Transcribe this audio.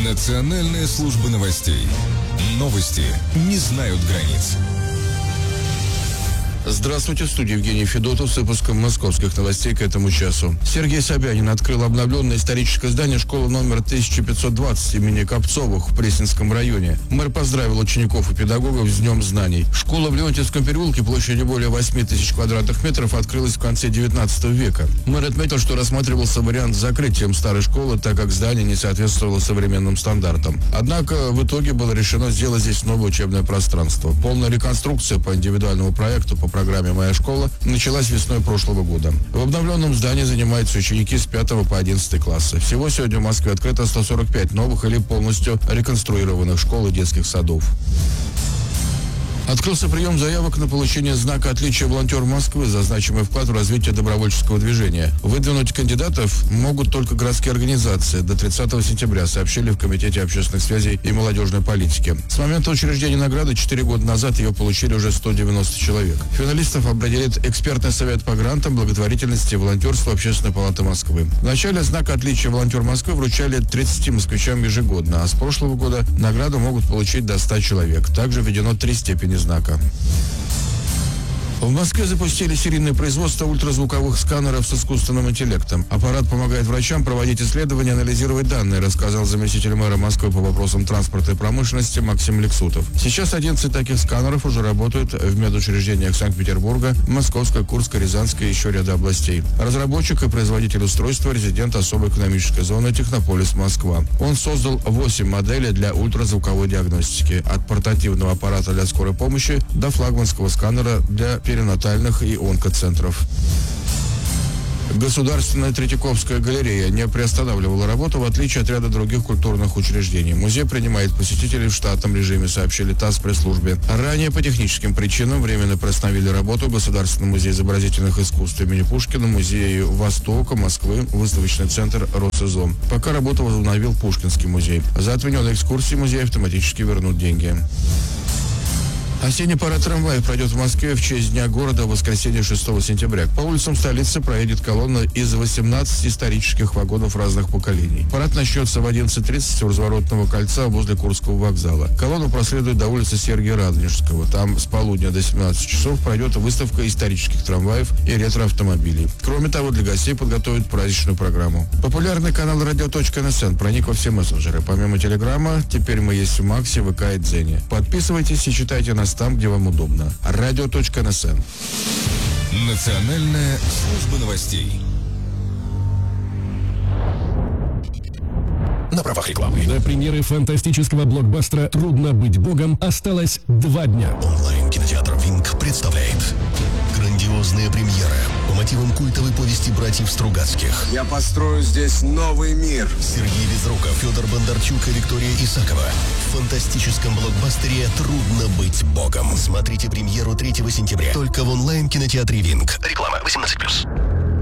Национальная служба новостей. Новости не знают границ. Здравствуйте, в студии Евгений Федотов с выпуском московских новостей к этому часу. Сергей Собянин открыл обновленное историческое здание школы номер 1520 имени Копцовых в Пресненском районе. Мэр поздравил учеников и педагогов с Днем знаний. Школа в Леонтьевском переулке площадью более 8 тысяч квадратных метров открылась в конце 19 века. Мэр отметил, что рассматривался вариант с закрытием старой школы, так как здание не соответствовало современным стандартам. Однако в итоге было решено сделать здесь новое учебное пространство. Полная реконструкция по индивидуальному проекту по программе «Моя школа» началась весной прошлого года. В обновленном здании занимаются ученики с 5 по 11 класса. Всего сегодня в Москве открыто 145 новых или полностью реконструированных школ и детских садов. Открылся прием заявок на получение знака отличия «Волонтер Москвы» за значимый вклад в развитие добровольческого движения. Выдвинуть кандидатов могут только городские организации. До 30 сентября сообщили в Комитете общественных связей и молодежной политики. С момента учреждения награды 4 года назад ее получили уже 190 человек. Финалистов определит экспертный совет по грантам, благотворительности и волонтерству Общественной палаты Москвы. В начале знак отличия «Волонтер Москвы» вручали 30 москвичам ежегодно, а с прошлого года награду могут получить до 100 человек. Также введено 3 степени знака. В Москве запустили серийное производство ультразвуковых сканеров с искусственным интеллектом. Аппарат помогает врачам проводить исследования, анализировать данные, рассказал заместитель мэра Москвы по вопросам транспорта и промышленности Максим Лексутов. Сейчас 11 таких сканеров уже работают в медучреждениях Санкт-Петербурга, Московской, Курской, Рязанской и еще ряда областей. Разработчик и производитель устройства — резидент особой экономической зоны Технополис Москва. Он создал 8 моделей для ультразвуковой диагностики. От портативного аппарата для скорой помощи до флагманского сканера для перинатальных и онкоцентров. Государственная Третьяковская галерея не приостанавливала работу, в отличие от ряда других культурных учреждений. Музей принимает посетителей в штатном режиме, сообщили ТАСС пресс-службе. Ранее по техническим причинам временно приостановили работу Государственный музей изобразительных искусств имени Пушкина, Музей Востока Москвы, выставочный центр Росизо. Пока работу возобновил Пушкинский музей. За отмененные экскурсии музей автоматически вернут деньги. Осенний парад трамваев пройдет в Москве в честь Дня города в воскресенье 6 сентября. По улицам столицы проедет колонна из 18 исторических вагонов разных поколений. Парад начнется в 11:30 у разворотного кольца возле Курского вокзала. Колонна проследует до улицы Сергия Радонежского. Там с полудня до 17 часов пройдет выставка исторических трамваев и ретроавтомобилей. Кроме того, для гостей подготовят праздничную программу. Популярный канал radio.nsn проник во все мессенджеры. Помимо Телеграма, теперь мы есть в Максе, ВК и Дзене. Подписывайтесь и читайте нас там, где вам удобно. Radio.nsn. Национальная служба новостей. На правах рекламы. До премьеры фантастического блокбастера «Трудно быть богом» осталось 2 дня. Онлайн-кинотеатр «Винк» представляет грандиозная премьера по мотивам культовой повести братьев Стругацких. Я построю здесь новый мир. Сергей Безруков, Федор Бондарчук и Виктория Исакова. В фантастическом блокбастере «Трудно быть богом». Смотрите премьеру 3 сентября только в онлайн-кинотеатре «Винк». Реклама 18+.